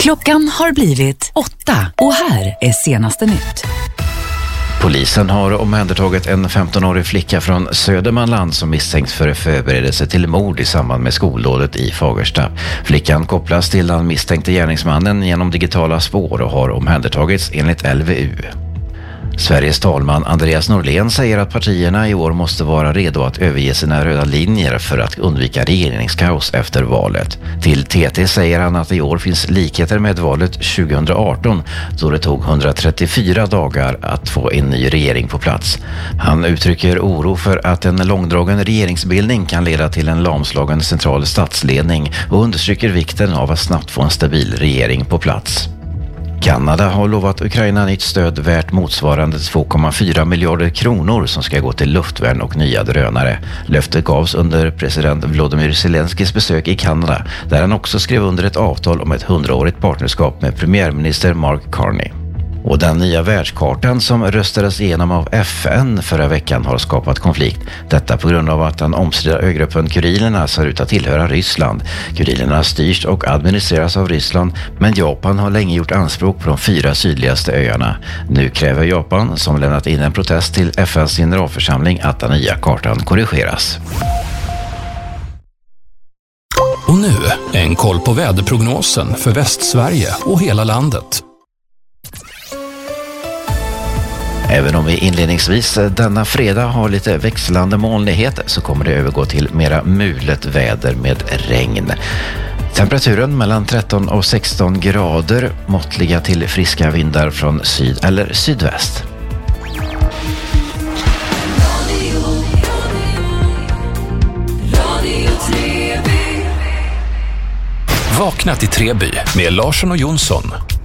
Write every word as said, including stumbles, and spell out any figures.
Klockan har blivit åtta och här är senaste nytt. Polisen har omhändertagit en femtonårig flicka från Södermanland som misstänks för förberedelse till mord i samband med skoldådet i Fagersta. Flickan kopplas till den misstänkte gärningsmannen genom digitala spår och har omhändertagits enligt L V U. Sveriges talman Andreas Norlén säger att partierna i år måste vara redo att överge sina röda linjer för att undvika regeringskaos efter valet. Till T T säger han att i år finns likheter med valet tjugohundraarton då det tog hundratrettiofyra dagar att få en ny regering på plats. Han uttrycker oro för att en långdragen regeringsbildning kan leda till en lamslagen central statsledning och understryker vikten av att snabbt få en stabil regering på plats. Kanada har lovat Ukraina nytt stöd värt motsvarande två komma fyra miljarder kronor som ska gå till luftvärn och nya drönare. Löftet gavs under president Volodymyr Zelenskis besök i Kanada där han också skrev under ett avtal om ett hundraårigt partnerskap med premiärminister Mark Carney. Och den nya världskartan som röstades igenom av F N förra veckan har skapat konflikt. Detta på grund av att den omstridda ögruppen Kurilerna ser ut att tillhöra Ryssland. Kurilerna styrs och administreras av Ryssland, men Japan har länge gjort anspråk på de fyra sydligaste öarna. Nu kräver Japan, som lämnat in en protest till F N:s generalförsamling, att den nya kartan korrigeras. Och nu en koll på väderprognosen för Västsverige och hela landet. Även om vi inledningsvis denna fredag har lite växlande molnighet så kommer det övergå till mera mulet väder med regn. Temperaturen mellan tretton och sexton grader, måttliga till friska vindar från syd eller sydväst. Vakna till Treby med Larsson och Jonsson.